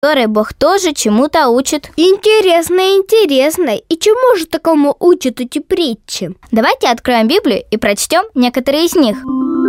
которой Бог тоже чему-то учит. Интересно. И чему же такому учат эти притчи? Давайте откроем Библию и прочтем некоторые из них.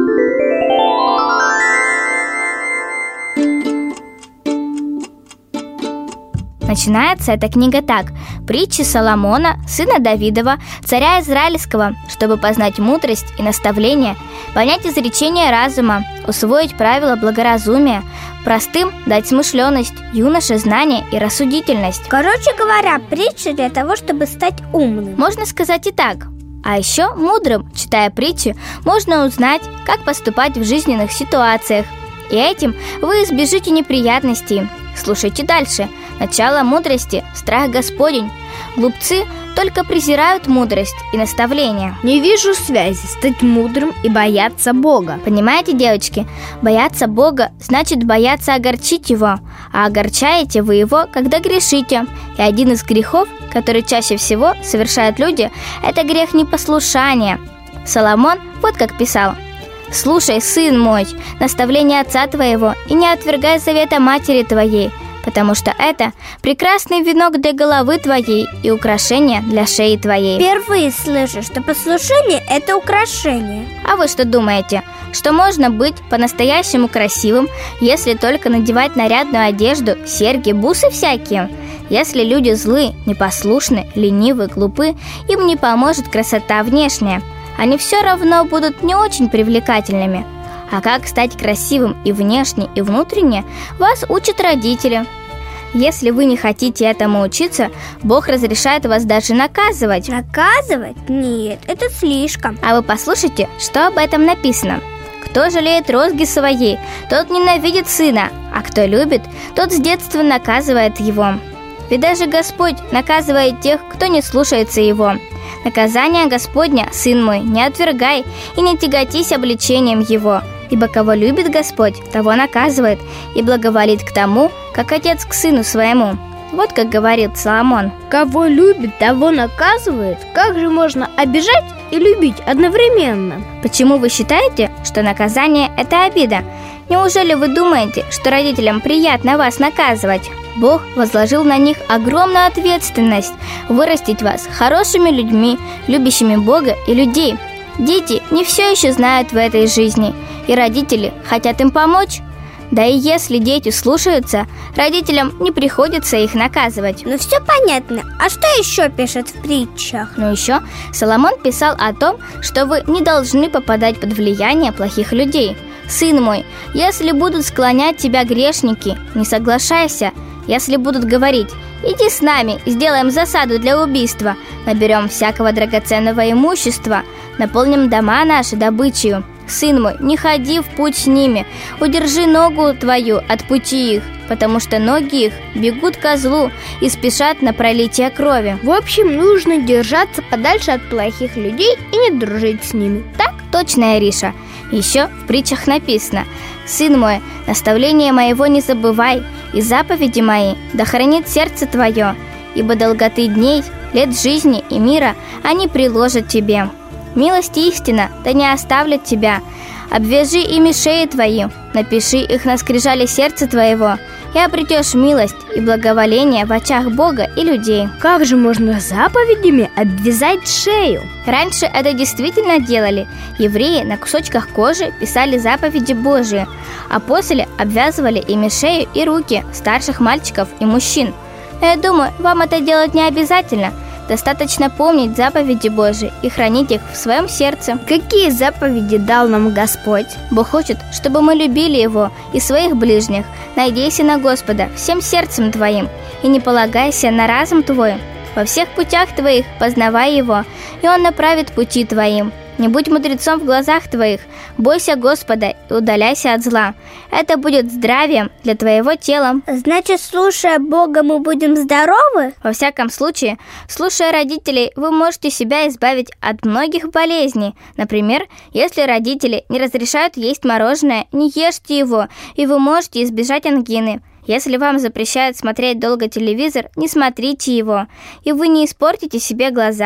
Начинается эта книга так: «Притчи Соломона, сына Давидова, царя Израильского, чтобы познать мудрость и наставление, понять изречение разума, усвоить правила благоразумия, простым дать смышленность, юноше знание и рассудительность». Короче говоря, притчи для того, чтобы стать умным. Можно сказать и так. А еще мудрым, читая притчи, можно узнать, как поступать в жизненных ситуациях. И этим вы избежите неприятностей. Слушайте дальше. Начало мудрости – страх Господень. Глупцы только презирают мудрость и наставление. Не вижу связи стать мудрым и бояться Бога. Понимаете, девочки? Бояться Бога значит бояться огорчить Его. А огорчаете вы Его, когда грешите. И один из грехов, который чаще всего совершают люди, это грех непослушания. Соломон вот как писал: «Слушай, сын мой, наставление отца твоего, и не отвергай завета матери твоей, потому что это прекрасный венок для головы твоей и украшение для шеи твоей». Впервые слышу, что послушание – это украшение. А вы что думаете, что можно быть по-настоящему красивым, если только надевать нарядную одежду, серьги, бусы всякие? Если люди злы, непослушны, ленивы, глупы, им не поможет красота внешняя. Они все равно будут не очень привлекательными. А как стать красивым и внешне, и внутренне, вас учат родители. Если вы не хотите этому учиться, Бог разрешает вас даже наказывать. Наказывать? Нет, это слишком. А вы послушайте, что об этом написано. «Кто жалеет розги своей, тот ненавидит сына, а кто любит, тот с детства наказывает его». Ведь даже Господь наказывает тех, кто не слушается Его. Наказание Господня, сын мой, не отвергай и не тяготись обличением Его, ибо кого любит Господь, того наказывает и благоволит к тому, как отец к сыну своему». Вот как говорит Соломон. Кого любит, того наказывает. Как же можно обижать и любить одновременно? Почему вы считаете, что наказание – это обида? Неужели вы думаете, что родителям приятно вас наказывать? Бог возложил на них огромную ответственность вырастить вас хорошими людьми, любящими Бога и людей. Дети не все еще знают в этой жизни, и родители хотят им помочь. Да и если дети слушаются, родителям не приходится их наказывать. Ну все понятно. А что еще пишет в притчах? Ну еще Соломон писал о том, что вы не должны попадать под влияние плохих людей. «Сын мой, если будут склонять тебя грешники, не соглашайся. Если будут говорить: иди с нами, сделаем засаду для убийства, наберем всякого драгоценного имущества, наполним дома наши добычей. Сын мой, не ходи в путь с ними, удержи ногу твою от пути их, потому что ноги их бегут ко злу и спешат на пролитие крови». В общем, нужно держаться подальше от плохих людей и не дружить с ними. Так? Точно, Ириша. Еще в притчах написано: «Сын мой, наставление моего не забывай, и заповеди мои да хранит сердце твое, ибо долготы дней, лет жизни и мира они приложат тебе. Милость и истина да не оставлят тебя. Обвяжи ими шеи твои, напиши их на скрижале сердца твоего, и обретешь милость и благоволение в очах Бога и людей». Как же можно заповедями обвязать шею? Раньше это действительно делали. Евреи на кусочках кожи писали заповеди Божии, а после обвязывали ими шею и руки старших мальчиков и мужчин. Но я думаю, вам это делать не обязательно. Достаточно помнить заповеди Божии и хранить их в своем сердце. Какие заповеди дал нам Господь? Бог хочет, чтобы мы любили Его и своих ближних. Надейся на Господа всем сердцем твоим и не полагайся на разум твой. Во всех путях твоих познавай Его, и Он направит пути твоим. Не будь мудрецом в глазах твоих, бойся Господа и удаляйся от зла. Это будет здравием для твоего тела». Значит, слушая Бога, мы будем здоровы? Во всяком случае, слушая родителей, вы можете себя избавить от многих болезней. Например, если родители не разрешают есть мороженое, не ешьте его, и вы можете избежать ангины. Если вам запрещают смотреть долго телевизор, не смотрите его, и вы не испортите себе глаза.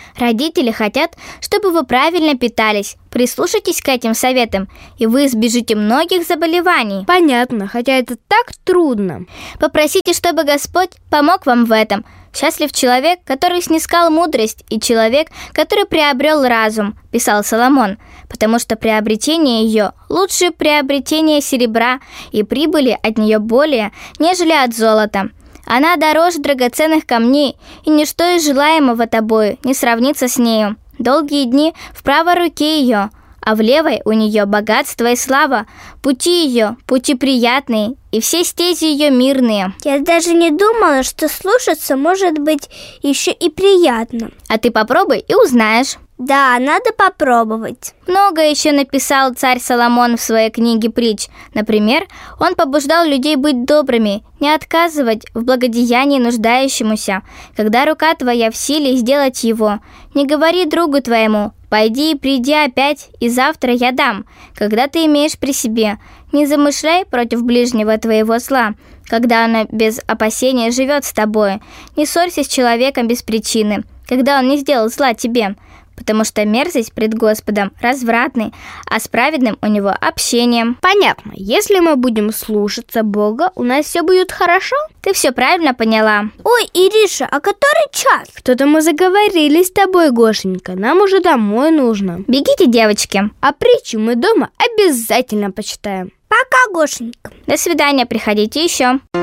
Родители хотят, чтобы вы правильно питались. Прислушайтесь к этим советам, и вы избежите многих заболеваний. Понятно, хотя это так трудно. Попросите, чтобы Господь помог вам в этом. «Счастлив человек, который снискал мудрость, и человек, который приобрел разум», – писал Соломон, потому что приобретение ее лучше приобретения серебра, и прибыли от нее более, нежели от золота. Она дороже драгоценных камней, и ничто из желаемого тобою не сравнится с нею. Долгие дни в правой руке ее, а в левой у нее богатство и слава. Пути ее, пути приятные, и все стези ее мирные. Я даже не думала, что слушаться может быть еще и приятно. А ты попробуй и узнаешь. Да, надо попробовать. Много еще написал царь Соломон в своей книге «Притч». Например, он побуждал людей быть добрыми, не отказывать в благодеянии нуждающемуся, когда рука твоя в силе сделать его. Не говори другу твоему: «Пойди и приди опять, и завтра я дам», когда ты имеешь при себе. Не замышляй против ближнего твоего зла, когда он без опасения живет с тобой. Не ссорься с человеком без причины, когда он не сделал зла тебе, потому что мерзость пред Господом развратный, а с праведным у него общение. Понятно, если мы будем слушаться Бога, у нас все будет хорошо? Ты все правильно поняла. Ой, Ириша, а который час? Что-то мы заговорили с тобой, Гошенька, нам уже домой нужно. Бегите, девочки. А притчу мы дома обязательно почитаем. Пока, Гошенька. До свидания, приходите еще.